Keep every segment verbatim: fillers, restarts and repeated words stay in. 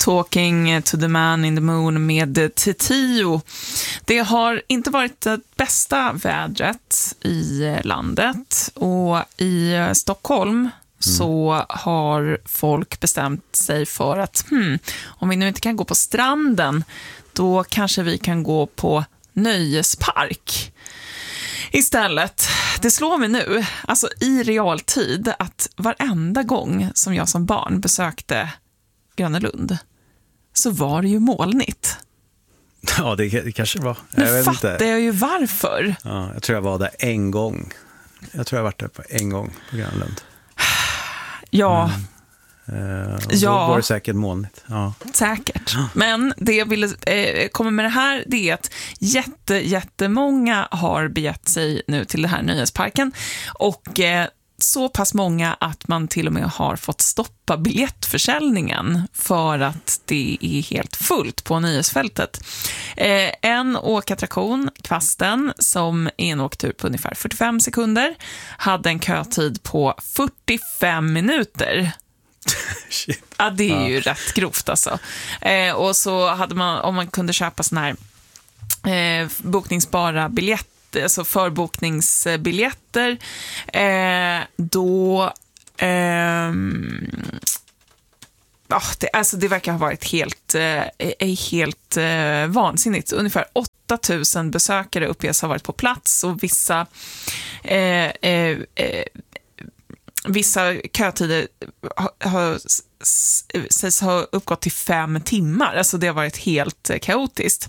Talking to the Man in the Moon med Titio. Det har inte varit det bästa vädret i landet, och i Stockholm mm. så har folk bestämt sig för att hmm, om vi nu inte kan gå på stranden, då kanske vi kan gå på nöjespark istället. Det slår mig nu, alltså i realtid, att varenda gång som jag som barn besökte Gröna Lund så var det ju molnigt. Ja, det, det kanske var. Nu jag vet fattar inte. jag ju varför. Ja, jag tror jag var där en gång. Jag tror jag varit där på en gång på Gröna Lund. Ja. Mm. Uh, och ja. Då var det säkert molnigt. Ja. Säkert. Men det jag ville eh, komma med det här, det är att jätte, jättemånga har begett sig nu till det här nöjesparken. Och eh, så pass många att man till och med har fått stoppa biljettförsäljningen för att det är helt fullt på nöjesfältet. Eh, en åkattraktion, Kvasten, som är en åktur på ungefär fyrtiofem sekunder, hade en kötid på fyrtiofem minuter. Shit. Ja, det är ja. ju rätt grovt alltså. Eh, och så hade man, om man kunde köpa såna här eh, bokningsbara biljetter, alltså förbokningsbiljetter, eh, då eh, oh, det, alltså det verkar ha varit helt, eh, helt eh, vansinnigt. Ungefär åtta tusen besökare uppges ha varit på plats, och vissa eh, eh, eh, vissa kötider har, har, sägs ha uppgått till fem timmar. Alltså det har varit helt kaotiskt.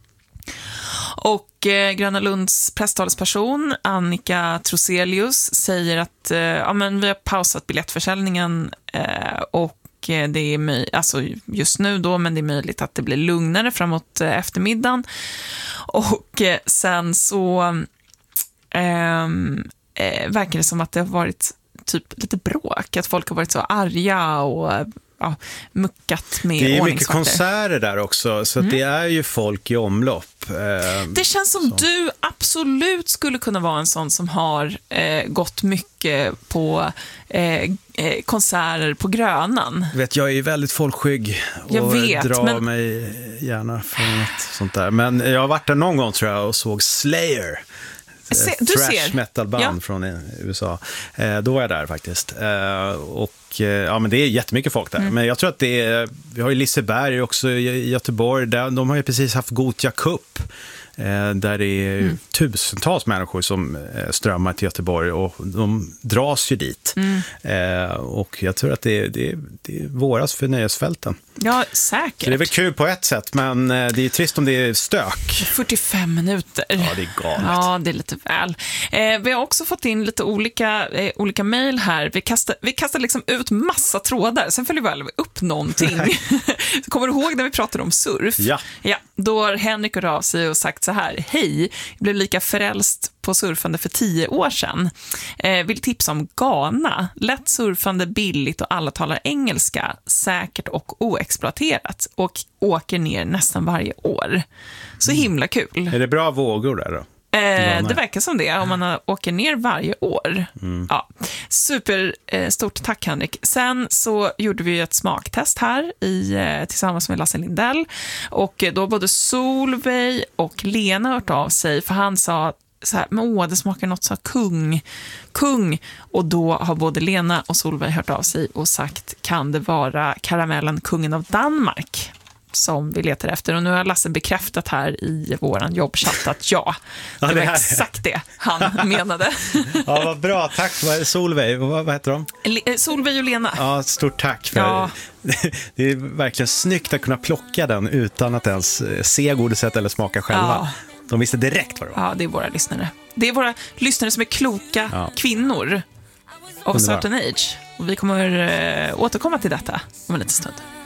Och eh, Gröna Lunds presstalesperson Annika Troselius säger att eh, ja, men vi har pausat biljettförsäljningen eh, och det är möj- alltså just nu då, men det är möjligt att det blir lugnare framåt eh, eftermiddagen. Och eh, sen så eh, eh, verkar det som att det har varit typ lite bråk, att folk har varit så arga och ja, muckat med ordningsvakter. Det är ju mycket konserter där också, så mm. det är ju folk i omlopp. Eh, det känns som så. Du absolut skulle kunna vara en sån som har eh, gått mycket på eh, konserter på Grönan. Vet, jag är ju väldigt folkskygg och jag vet, drar men... mig gärna från ett sånt där. Men jag har varit där någon gång, tror jag, och såg Slayer. Se, du thrash ser. metalband ja. från U S A. Eh, då var jag där faktiskt. Eh, och eh, ja, men det är jättemycket folk där. Mm. Men jag tror att det är, vi har ju Liseberg också i Göteborg. Där, de har ju precis haft Gothia Cup. Eh, där det är mm. tusentals människor som eh, strömmar till Göteborg, och de dras ju dit. Mm. Eh, och jag tror att det är, det är, det är våras för nöjesfälten. Ja, säkert. Så det är väl kul på ett sätt, men eh, det är trist om det är stök. fyrtiofem minuter. Ja, det är galet. Ja, det är lite väl. Eh, vi har också fått in lite olika, eh, olika mejl här. Vi kastar, vi kastar liksom ut massa trådar, sen följer vi väl upp någonting. Kommer du ihåg när vi pratade om surf? Ja. Ja, då har Henrik hört av sig och sagt så här: hej, jag blev lika frälst på surfande för tio år sedan. Eh, vill tipsa om Ghana. Lätt surfande, billigt, och alla talar engelska, säkert och oexploaterat, och åker ner nästan varje år. Så himla kul. Är det bra vågor där då? Eh, det verkar som det, om man åker ner varje år. Mm. Ja. Super, eh, stort tack Henrik. Sen så gjorde vi ett smaktest här i, eh, tillsammans med Lasse Lindell, och då både Solveig och Lena hört av sig, för han sa så här, men åh, det smakar något så kung, kung. Och då har både Lena och Solveig hört av sig och sagt, kan det vara karamellen Kungen av Danmark som vi letar efter? Och nu har Lasse bekräftat här i våran jobbchatt att ja, det, ja, det var exakt det han menade. Ja, vad bra, tack. Solveig, vad, vad heter de? Le- Solveig och Lena. Ja, stort tack för ja. Det är verkligen snyggt att kunna plocka den utan att ens se godiset eller smaka själva. Ja. De visste direkt vad det var. Ja, det är våra lyssnare. Det är våra lyssnare som är kloka ja. kvinnor of a certain age. Och vi kommer äh, återkomma till detta om en liten stund.